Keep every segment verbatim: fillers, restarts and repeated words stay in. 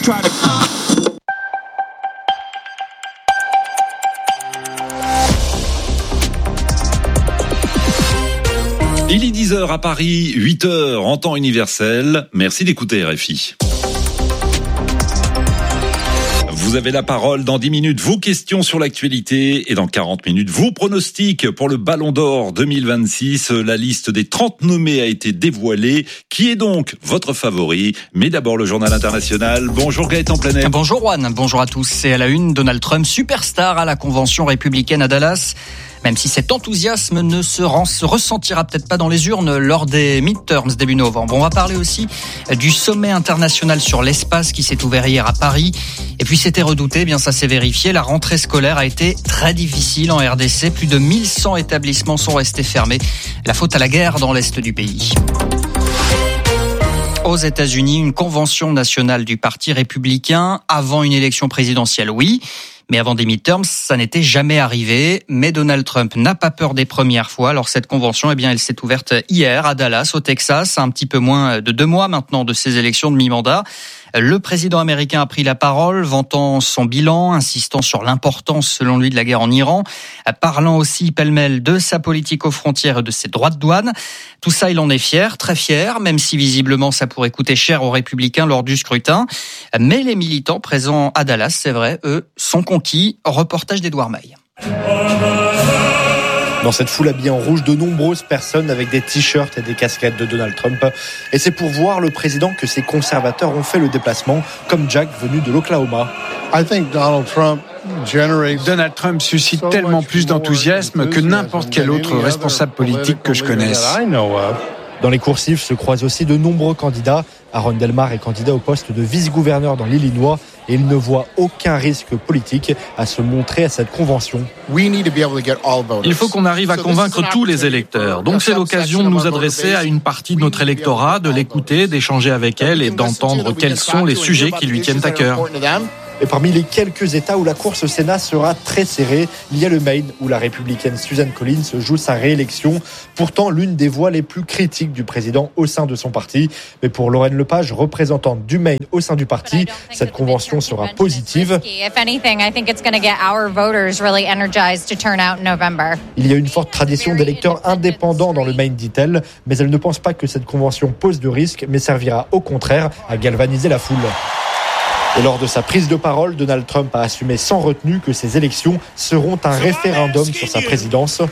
try to... Il est dix heures à Paris, huit heures en temps universel. Merci d'écouter R F I. Vous avez la parole dans dix minutes, vos questions sur l'actualité, et dans quarante minutes, vos pronostics pour le Ballon d'Or deux mille vingt-six. La liste des trente nommés a été dévoilée. Qui est donc votre favori? Mais d'abord le journal international. Bonjour Gaëtan Planet. Bonjour Juan, bonjour à tous. C'est à la une, Donald Trump, superstar à la convention républicaine à Dallas. Même si cet enthousiasme ne se ressentira peut-être pas dans les urnes lors des midterms début novembre. On va parler aussi du sommet international sur l'espace qui s'est ouvert hier à Paris. Et puis c'était redouté, eh bien ça s'est vérifié. La rentrée scolaire a été très difficile en R D C. Plus de mille cent établissements sont restés fermés. La faute à la guerre dans l'est du pays. Aux États-Unis, une convention nationale du Parti républicain avant une élection présidentielle, oui. Mais avant des midterms, ça n'était jamais arrivé. Mais Donald Trump n'a pas peur des premières fois. Alors cette convention, eh bien, elle s'est ouverte hier à Dallas, au Texas, à un petit peu moins de deux mois maintenant de ces élections de mi-mandat. Le président américain a pris la parole, vantant son bilan, insistant sur l'importance, selon lui, de la guerre en Iran, parlant aussi pêle-mêle de sa politique aux frontières et de ses droits de douane. Tout ça, il en est fier, très fier, même si visiblement ça pourrait coûter cher aux républicains lors du scrutin. Mais les militants présents à Dallas, c'est vrai, eux, sont conquis. Reportage d'Edouard Maille. Dans cette foule habillée en rouge, de nombreuses personnes avec des t-shirts et des casquettes de Donald Trump. Et c'est pour voir le président que ses conservateurs ont fait le déplacement, comme Jack venu de l'Oklahoma. I think Donald Trump Donald Trump suscite tellement plus d'enthousiasme que n'importe quel autre responsable politique que je connaisse. Dans les coursives se croisent aussi de nombreux candidats. Aaron Delmar est candidat au poste de vice-gouverneur dans l'Illinois et il ne voit aucun risque politique à se montrer à cette convention. Il faut qu'on arrive à convaincre tous les électeurs. Donc c'est l'occasion de nous adresser à une partie de notre électorat, de l'écouter, d'échanger avec elle et d'entendre quels sont les sujets qui lui tiennent à cœur. Et parmi les quelques États où la course au Sénat sera très serrée, il y a le Maine où la républicaine Susan Collins joue sa réélection. Pourtant, l'une des voix les plus critiques du président au sein de son parti. Mais pour Lorraine Lepage, représentante du Maine au sein du parti, cette convention sera positive. Il y a une forte tradition d'électeurs indépendants dans le Maine, dit-elle, mais elle ne pense pas que cette convention pose de risque, mais servira au contraire à galvaniser la foule. Et lors de sa prise de parole, Donald Trump a assumé sans retenue que ces élections seront un référendum sur sa présidence.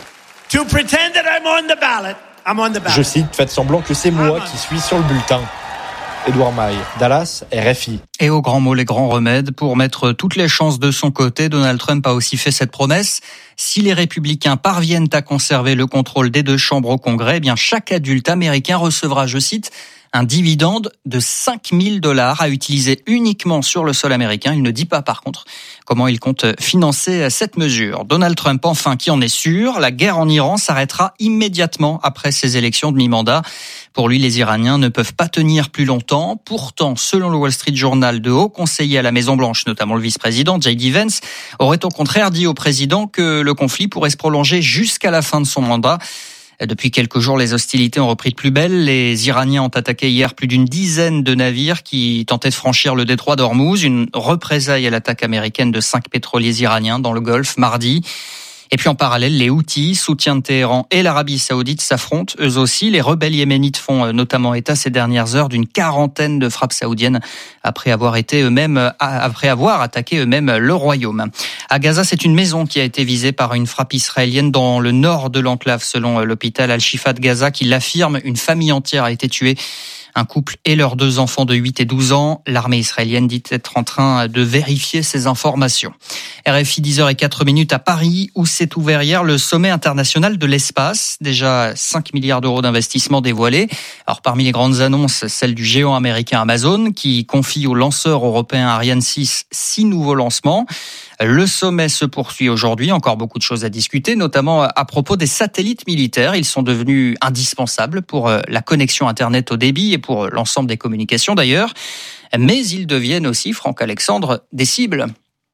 Je cite, faites semblant que c'est moi qui suis sur le bulletin. Edouard Maille, Dallas, R F I. Et au grand mot, les grands remèdes. Pour mettre toutes les chances de son côté, Donald Trump a aussi fait cette promesse. Si les républicains parviennent à conserver le contrôle des deux chambres au Congrès, eh bien chaque adulte américain recevra, je cite, un dividende de cinq mille dollars à utiliser uniquement sur le sol américain. Il ne dit pas, par contre, comment il compte financer cette mesure. Donald Trump, enfin, qui en est sûr, la guerre en Iran s'arrêtera immédiatement après ces élections de mi-mandat. Pour lui, les Iraniens ne peuvent pas tenir plus longtemps. Pourtant, selon le Wall Street Journal, de hauts conseillers à la Maison-Blanche, notamment le vice-président J D Vance, aurait au contraire dit au président que le conflit pourrait se prolonger jusqu'à la fin de son mandat. Depuis quelques jours, les hostilités ont repris de plus belle. Les Iraniens ont attaqué hier plus d'une dizaine de navires qui tentaient de franchir le détroit d'Ormuz, une représaille à l'attaque américaine de cinq pétroliers iraniens dans le Golfe mardi. Et puis en parallèle, les Houthis, soutiens de Téhéran, et l'Arabie Saoudite s'affrontent eux aussi. Les rebelles yéménites font notamment état ces dernières heures d'une quarantaine de frappes saoudiennes après avoir été eux-mêmes, après avoir attaqué eux-mêmes le royaume. À Gaza, c'est une maison qui a été visée par une frappe israélienne dans le nord de l'enclave, selon l'hôpital Al-Shifa de Gaza, qui l'affirme. Une famille entière a été tuée. Un couple et leurs deux enfants de huit et douze ans. L'armée israélienne dit être en train de vérifier ces informations. R F I dix heures zéro quatre minutes à Paris, où s'est ouvert hier le sommet international de l'espace. Déjà cinq milliards d'euros d'investissement dévoilés. Alors parmi les grandes annonces, celle du géant américain Amazon, qui confie au lanceur européen Ariane six six nouveaux lancements. Le sommet se poursuit aujourd'hui, encore beaucoup de choses à discuter, notamment à propos des satellites militaires. Ils sont devenus indispensables pour la connexion Internet au débit et pour l'ensemble des communications d'ailleurs. Mais ils deviennent aussi, Franck Alexandre, des cibles.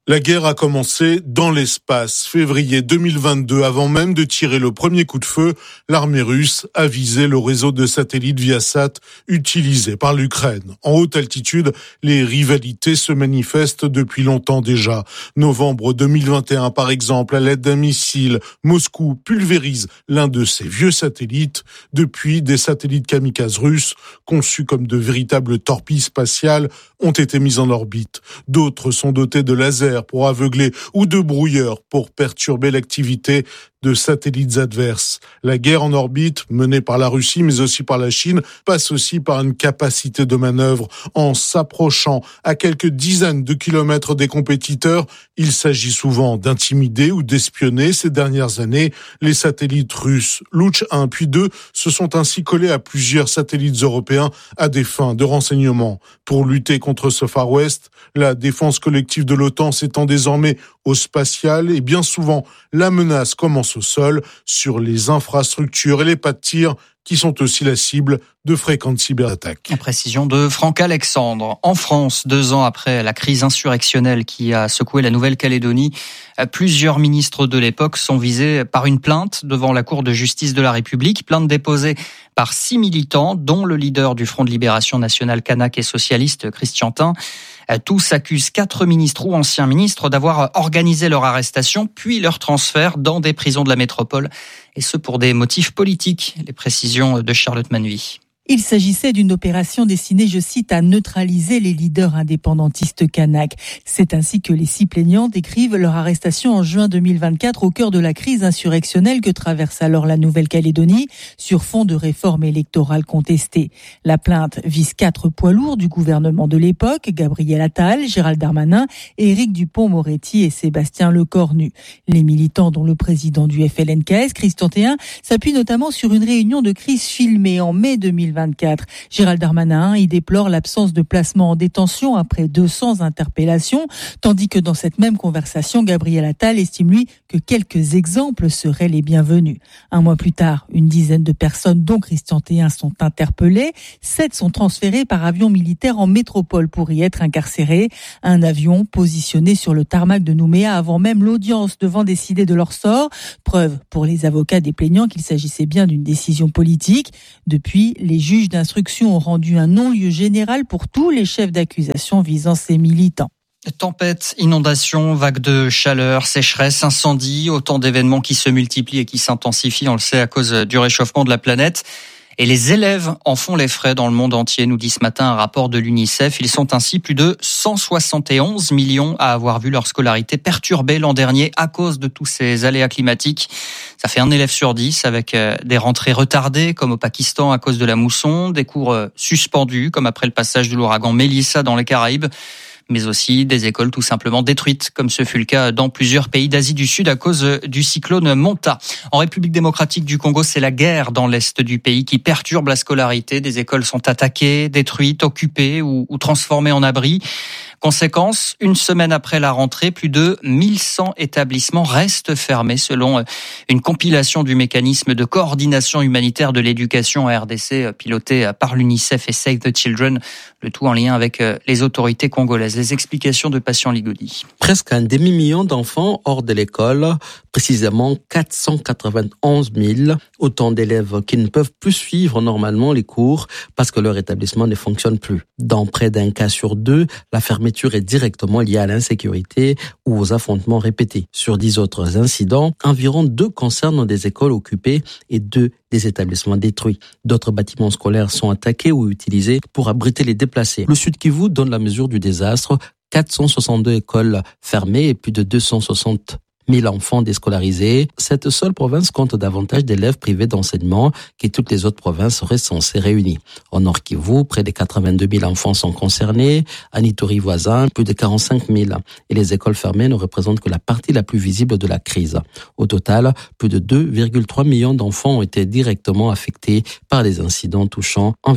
La guerre a commencé dans l'espace. Février deux mille vingt-deux, avant même de tirer le premier coup de feu, l'armée russe a visé le réseau de satellites Viasat utilisé par l'Ukraine. En haute altitude, les rivalités se manifestent depuis longtemps déjà. Novembre deux mille vingt et un, par exemple, à l'aide d'un missile, Moscou pulvérise l'un de ses vieux satellites. Depuis, des satellites kamikazes russes, conçus comme de véritables torpilles spatiales, ont été mis en orbite. D'autres sont dotés de lasers pour aveugler ou de brouilleurs pour perturber l'activité de satellites adverses. La guerre en orbite, menée par la Russie mais aussi par la Chine, passe aussi par une capacité de manœuvre. En s'approchant à quelques dizaines de kilomètres des compétiteurs, il s'agit souvent d'intimider ou d'espionner. Ces dernières années, les satellites russes Luch un puis deux se sont ainsi collés à plusieurs satellites européens à des fins de renseignement. Pour lutter contre ce Far West, la défense collective de l'OTAN s'étend désormais au spatial et bien souvent la menace commence au sol sur les infrastructures et les pas de tir qui sont aussi la cible de fréquentes cyberattaques. La précision de Franck Alexandre. En France, deux ans après la crise insurrectionnelle qui a secoué la Nouvelle-Calédonie, plusieurs ministres de l'époque sont visés par une plainte devant la Cour de justice de la République. Plainte déposée par six militants, dont le leader du Front de libération nationale kanak et socialiste, Christian Tin. Tous accusent quatre ministres ou anciens ministres d'avoir organisé leur arrestation puis leur transfert dans des prisons de la métropole, et ce pour des motifs politiques. Les précisions de Charlotte Manvy. Il s'agissait d'une opération destinée, je cite, à neutraliser les leaders indépendantistes kanaks. C'est ainsi que les six plaignants décrivent leur arrestation en juin deux mille vingt-quatre au cœur de la crise insurrectionnelle que traverse alors la Nouvelle-Calédonie sur fond de réformes électorales contestées. La plainte vise quatre poids lourds du gouvernement de l'époque, Gabriel Attal, Gérald Darmanin, Éric Dupond-Moretti et Sébastien Lecornu. Les militants, dont le président du F L N K S, Christian Théin, s'appuient notamment sur une réunion de crise filmée en mai deux mille vingt-quatre. Gérald Darmanin y déplore l'absence de placement en détention après deux cents interpellations, tandis que dans cette même conversation, Gabriel Attal estime lui que quelques exemples seraient les bienvenus. Un mois plus tard, une dizaine de personnes, dont Christian Théin, sont interpellées. Sept sont transférées par avion militaire en métropole pour y être incarcérées. Un avion positionné sur le tarmac de Nouméa avant même l'audience devant décider de leur sort. Preuve pour les avocats des plaignants qu'il s'agissait bien d'une décision politique. Depuis, les juges d'instruction ont rendu un non-lieu général pour tous les chefs d'accusation visant ces militants. Tempêtes, inondations, vagues de chaleur, sécheresse, incendies, autant d'événements qui se multiplient et qui s'intensifient, on le sait, à cause du réchauffement de la planète. Et les élèves en font les frais dans le monde entier, nous dit ce matin un rapport de l'UNICEF. Ils sont ainsi plus de cent soixante et onze millions à avoir vu leur scolarité perturbée l'an dernier à cause de tous ces aléas climatiques. Ça fait un élève sur dix avec des rentrées retardées comme au Pakistan à cause de la mousson, des cours suspendus comme après le passage de l'ouragan Mélissa dans les Caraïbes, mais aussi des écoles tout simplement détruites, comme ce fut le cas dans plusieurs pays d'Asie du Sud à cause du cyclone Manta. En République démocratique du Congo, c'est la guerre dans l'est du pays qui perturbe la scolarité. Des écoles sont attaquées, détruites, occupées ou, ou transformées en abris. Conséquence, une semaine après la rentrée, plus de mille cent établissements restent fermés selon une compilation du mécanisme de coordination humanitaire de l'éducation en R D C piloté par l'UNICEF et Save the Children, le tout en lien avec les autorités congolaises. Les explications de Patient Ligodi. Presque un demi-million d'enfants hors de l'école, précisément quatre cent quatre-vingt-onze mille, autant d'élèves qui ne peuvent plus suivre normalement les cours parce que leur établissement ne fonctionne plus. Dans près d'un cas sur deux, la fermeture est directement liée à l'insécurité ou aux affrontements répétés. Sur dix autres incidents, environ deux concernent des écoles occupées et deux des établissements détruits. D'autres bâtiments scolaires sont attaqués ou utilisés pour abriter les déplacés. Le Sud Kivu donne la mesure du désastre. quatre cent soixante-deux écoles fermées et plus de deux cent soixante mille enfants déscolarisés. Cette seule province compte davantage d'élèves privés d'enseignement que toutes les autres provinces recensées réunies. Au Nord Kivu, près de quatre-vingt-deux mille enfants sont concernés. À Ituri voisin, plus de quarante-cinq mille. Et les écoles fermées ne représentent que la partie la plus visible de la crise. Au total, plus de deux virgule trois millions d'enfants ont été directement affectés par des incidents touchant environ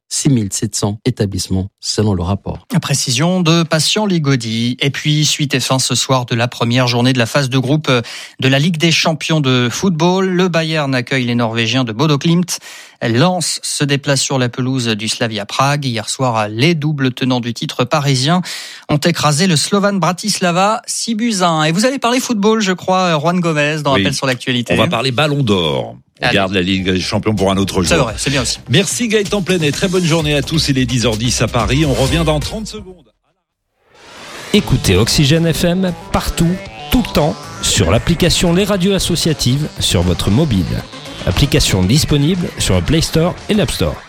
six mille sept cents établissements selon le rapport. Précision de Patient Ligaudy. Et puis, suite et fin ce soir de la première journée de la phase de groupe de la Ligue des champions de football. Le Bayern accueille les Norvégiens de Bodo Glimt. Lens se déplace sur la pelouse du Slavia Prague. Hier soir, les doubles tenants du titre parisien ont écrasé le Slovan Bratislava six buts à un. Et vous allez parler football, je crois, Juan Gomez, dans oui. Appel sur l'actualité. On va parler Ballon d'Or. On garde la Ligue des champions pour un autre jour. C'est vrai, c'est bien aussi. Merci Gaëtan Plenet, très bonne journée à tous. Il est dix heures dix à Paris. On revient dans trente secondes. Écoutez Oxygène F M partout, tout le temps, sur l'application Les Radios Associatives sur votre mobile. Application disponible sur le Play Store et l'App Store.